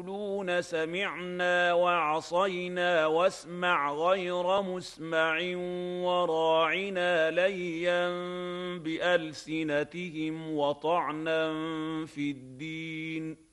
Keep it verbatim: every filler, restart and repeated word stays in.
يقولون سمعنا وعصينا واسمع غير مسمع وراعنا ليا بألسنتهم وطعنا في الدين